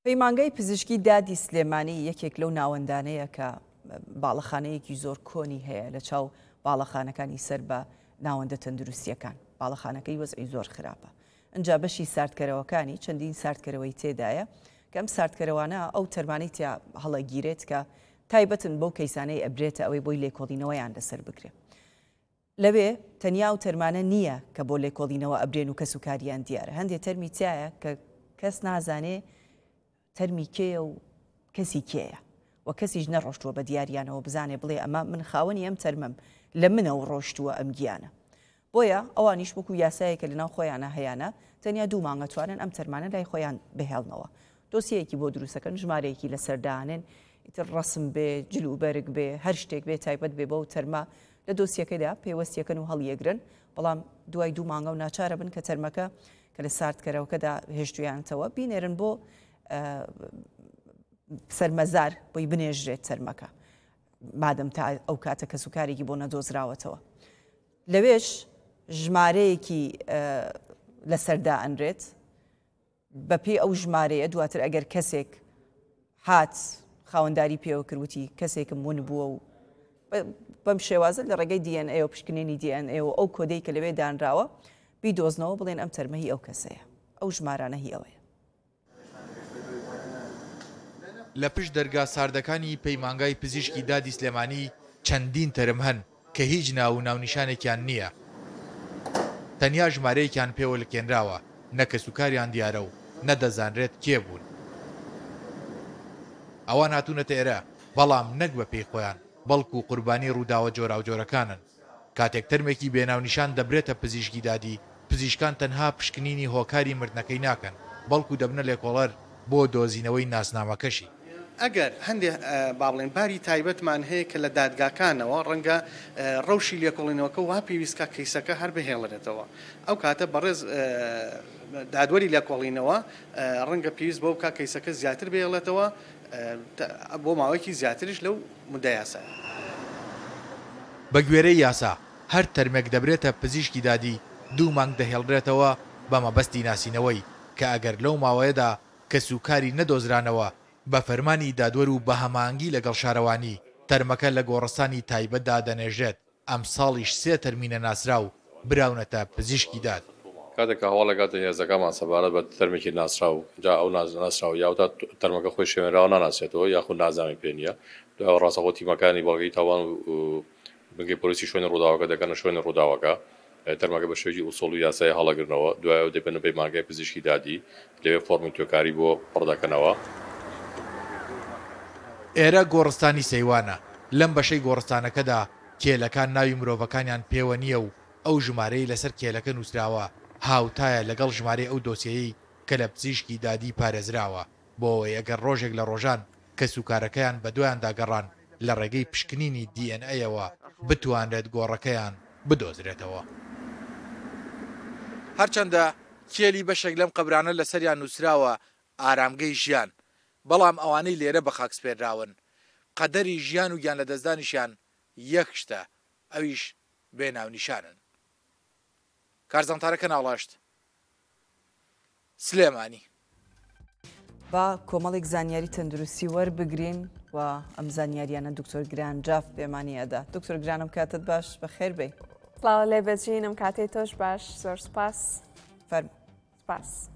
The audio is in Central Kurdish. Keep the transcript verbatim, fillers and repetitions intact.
پەیمانگای پزیشکی دادی سلێمانی یەکێک لەو ناوەندانەیە کە باڵەخانەیەکی زۆر کۆنی هەیە لە چاو باڵەخانەکانی سەر بە ناوەندە تەندروستیەکان. باڵەخانەکەی وەزعی زۆر خراپە. ئەنجا بەشی ساردکەرەوەکانی چەندین ساردکەرەوەی تێدایە کە ئەم ساردکەرەوانە ئەو تەرمانەی تیا هەڵەگیرێت کە تایبەتن بەو کەیسانەی ئەبرێتە ئەوەی بۆی لێکۆڵینەوەیان لەسەر بگرێ. لەوێ تەنیا و تەرمانە نییە کە بۆ لێکۆڵینەوە ئەبرێن و کەس و کاریان دیارە. هەندێک تەرمی تایە کە کەس نازانێ تەرمی کێیە و کەسی کێیە و کەسیش نەڕۆشتووە بە دیاریانەوە بزانێ بڵێ ئەمە من خاوەنی ئەم تەرمەم لە منەوە ڕۆشتووە ئەم گیانە. بۆیە ئەوانیش وەکو یاسایەکە لەناو خۆیانە هەیەە تەنیا دوو مانگە توانن ئەم تەرمانە لای خۆیان بهێڵنەوە. دۆسیەکی بۆ دروستەکەن ژمارەیەکی لەسەردانێن ئیتر ڕسم بێ جل و بەرگ بێ هەر شتێک بێ تایبەت بێ بەو تەرما لە دۆسیەکەدا پێوەستیەکەن و هەڵیەگرن، بەڵام دوای دوو مانگە و ناچارە بن کە تەرمەکە کە لە ساردکەرەوەکەدا هێشتویانتەوە بینێرن بۆ سەرمەزار بۆی بنێژرێت تەرمەکە مادەم تا ئەو کاتە کە سوکارێکی بۆ نەدۆزراوەتەوە. لەوێش ژمارەیەکی لەسەردا ئەنرێت بە پێی ئەو ژمارەیە دواتر ئەگەر کەسێک هات خاوەنداری پێوە کردوتی کەسێکم ون بووە و بەم شێوازە لە ڕێگەی دی ئەن ئێ و پشکنێنی دی ئەن ئێ و ئەو کۆدەی کە لەوێ دانراوە بیدۆزنەوە بڵێن ئەم تەرمەهی ئەو کەسەیە، ئەو ژمارانە هی ئەوەیە. لە پشت دەرگا ساردەکانی پەیمانگای پزیشکی دادی سلێمانی چەندین تەرم هەن کە هیچ ناو و ناونیشانێکیان نییە. تەنیا ژمارەیەکیان پێوە لکێنراوە، نە کەسوکاریان دیارە و نەدەزانرێت کێ بوون. ئەوان هاتوونەتە ئێرە بەڵام نەک بە پێی خۆیان بەڵکو قوربانی ڕووداوە جۆرا و جۆرەکانن. کاتێک تەرمێکی بێناونیشان دەبرێتە پزیشکی دادی، پزیشکان تەنها پشکنینی هۆکاری مردنەکەی ناکەن بەڵکو دەبنە لێکۆڵەر بۆ دۆزینەوەی ناسنامەکەشی. ئەگەر هەندێک باڵێن باری تایبەتمان هەیە کە لە دادگاکانەوە ڕەنگە ڕەوشی لێکۆڵینەوەکە وا پێویستکە کەیسەکە هەر بهێڵێتەوە. ئەو کاتە بەڕێز دادوەری لێکۆڵینەوە ڕەنگە پێویست بۆ بکە کەیسەکە زیاتر بهێڵێتەوە بۆ ماوەیەکی زیاتریش لەو مودە یاسا. بە گوێرەی یاسا هەر تەرمێک دەبرێتە پزیشکی دادی دوو مانگ دەهێڵدرێتەوە بە مەبەستی ناسینەوەی کە ئەگەر لەو ماوەیەدا کەسوکاری نەدۆزرانەوە بە فەرمانی دادوەر و بە هەمانگی لەگەڵ شارەوانی تەرمەکە لە گۆڕستانی تایبەتدا دەنێژێت. ئەم ساڵیش سێ تەرمینە ناسرا و براونەتە پزیشکی داد. کاتێک کە هەواڵ لەگاتە هێزەکەمان سەبارەت بە تەرمێکی ناسرا و جا ئەو ناسراوە یاوتا تەرمەکە خۆی شوێنراوە ناناسێتەوە یاخود نازانانی پێ نییە. دوای ڕاستەخۆ تیمەکانی بەڵگەی تاوان و بنگەی پۆلیسی شوێنی ڕووداوەکە دەکەنە شوێنی ڕووداوەکە تەرمەکە بە شێوەیەکی ئوسوڵ و یاسای هەڵەگرنەوە. دوای ئەو دەبێنە پەیمانگای پزیشکی دادی لەوێ فۆرمی توێکاری بۆ پڕدەکەنەوە. ئێرە گۆڕستانی سەیوانە. لەم بەشەی گۆڕستانەکەدا کێلەکان ناوی مرۆڤەکانیان پێوە نییە و ئەو ژمارەی لەسەر کێلەکە نووسراوە هاوتایە لەگەڵ ژمارەی ئەو دۆسیەیەی کە لە پزیشکی دادی پارێزراوە بۆ ئەوەی ئەگەر ڕۆژێک لە ڕۆژان کەسوکارەکەیان بە دویان داگەڕان لە ڕێگەی پشکنینی دی ئەن ئەیەوە بتوانرێت گۆڕەکەیان بدۆزرێتەوە. هەرچەندە کێلی بەشێک لەم قەبرانە لەسەریان نووسراوە ئارامگەی ژیان، بەڵام ئەوانەی لێرە بە خاکسپێراون قەدەری ژیان و گیان لە دەستدانیشیان یەک شتە، ئەویش بێناونیشانن. کارزانتارەکە ناڵاشت سلێمانی. با کۆمەڵێک زانیاری تەندروستی وەربگرین و ئەم زانیاریانە دکتۆر گرانجاف پێمانیەدا. دکتۆر گرانم کاتت باش بەخێر بێ. سڵاو لێ بەجینم کاتێ تۆش باش، زۆر سوپاس. فەرموو. سپاس.